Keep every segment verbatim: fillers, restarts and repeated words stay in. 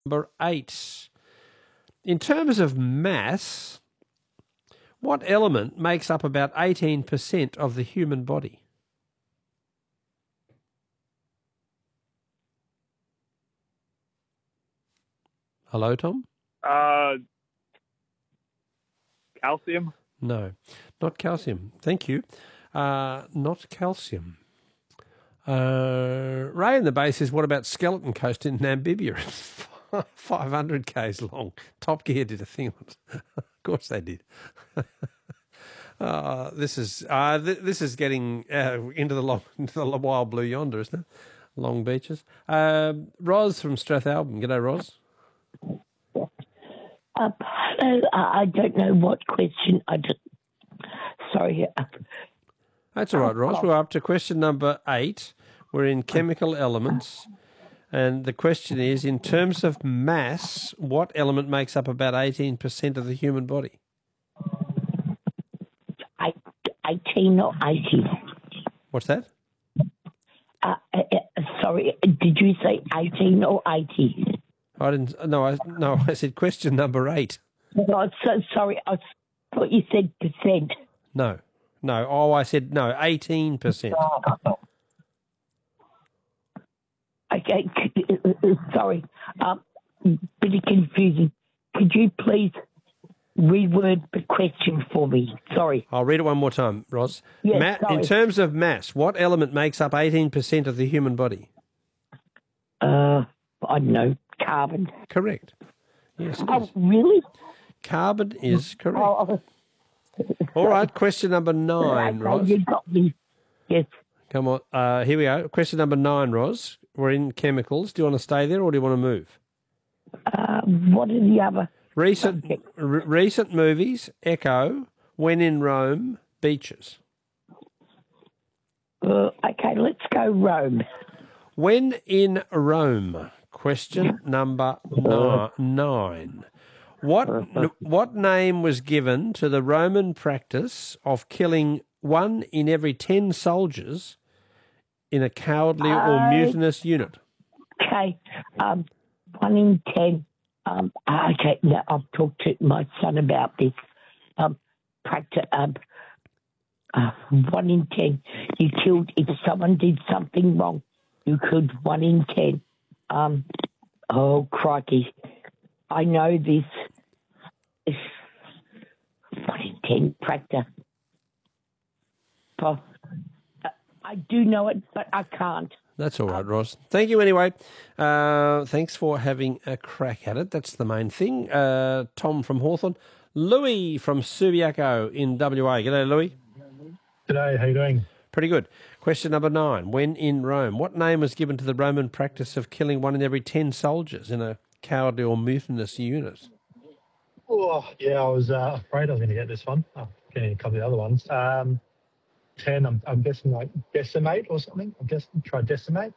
Number eight. In terms of mass, what element makes up about eighteen percent of the human body? Hello, Tom? Uh, calcium? No, not calcium. Thank you. Uh, not calcium. Uh, Ray in the base says, what about Skeleton Coast in Namibia? five hundred kays long. Top Gear did a thing on it. Of course they did. uh, this is uh, th- this is getting uh, into the long, into the wild blue yonder, isn't it? Long beaches. Uh, Ros from Strathalbyn. G'day, Ros. Uh, hello, uh, I don't know what question. I just sorry. Uh, That's all right, Ros. We're up to question number eight. We're in chemical elements. And the question is, in terms of mass, what element makes up about eighteen percent of the human body? eighteen or eighty? What's that? Uh, uh, uh, sorry, did you say eighteen or eighty? I didn't. No, I no. I said question number eight. Oh, I'm so sorry. I thought you said percent. No, no. Oh, I said no. Eighteen percent. Okay, sorry. Um, bit of confusing. Could you please reword the question for me? Sorry. I'll read it one more time, Ros. Yes, Ma- in terms of mass, what element makes up eighteen percent of the human body? Uh, I don't know. Carbon. Correct. Yes. Oh, really? Carbon is correct. Oh, all right. Question number nine, Ros. You got me. Yes. Come on. Uh, here we go. Question number nine, Ros. We're in chemicals. Do you want to stay there or do you want to move? Uh, what are the other? Recent r- recent movies, Echo, When in Rome, Beaches. Uh, okay, let's go Rome. When in Rome, question number ni- nine. What what name was given to the Roman practice of killing one in every ten soldiers in a cowardly or Uh, mutinous unit? Okay, um, one in ten. Um, okay, now I've talked to my son about this. Um, practice. Um, uh, one in ten. You killed if someone did something wrong. You killed one in ten. Um, oh crikey, I know this. One in ten practice. Oh, I do know it, but I can't. That's all right, Ross. Thank you anyway. Uh, thanks for having a crack at it. That's the main thing. Uh, Tom from Hawthorn. Louis from Subiaco in W A. G'day, Louis. G'day, how you doing? Pretty good. Question number nine. When in Rome, what name was given to the Roman practice of killing one in every ten soldiers in a cowardly or mutinous unit? Oh, yeah, I was uh, afraid I was going to get this one. Oh, getting a couple of the other ones. Um, ten, I'm, I'm guessing like decimate or something. I'm guessing try decimate.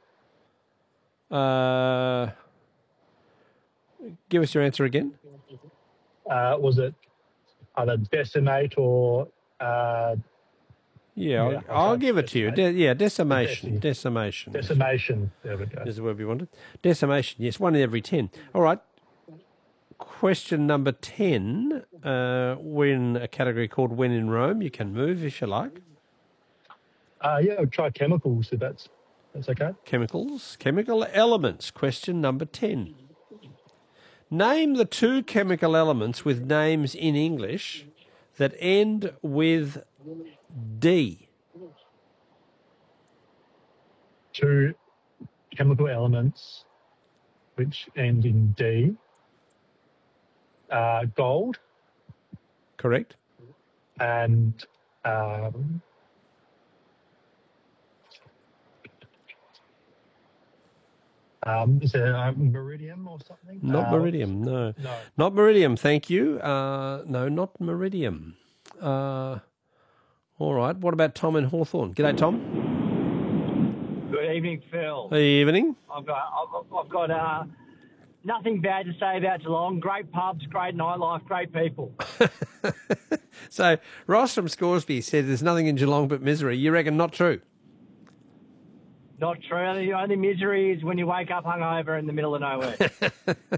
Uh, give us your answer again. Uh, was it either decimate or... Uh, yeah, yeah, I'll, I'll give it to you. De- yeah, decimation. Deci- Decimation. Decimation. There we go. Is the word we wanted. Decimation, yes, one in every ten. All right. Question number ten. Uh, we're in a category called When in Rome. You can move if you like. Uh, yeah, I'll try chemicals if that's, that's okay. Chemicals. Chemical elements. Question number ten. Name the two chemical elements with names in English that end with D. Two chemical elements which end in D. Uh, gold. Correct. And um, um, is there uh, meridium or something? Not uh, meridium, no. No. Not meridium, thank you. Uh, no, not meridium. Uh, all right. What about Tom in Hawthorn? G'day, Tom. Good evening, Phil. Good evening. I've got I've, I've got uh, nothing bad to say about Geelong. Great pubs, great nightlife, great people. So Ross from Scoresby said there's nothing in Geelong but misery. You reckon not true? Not true. The only misery is when you wake up hungover in the middle of nowhere.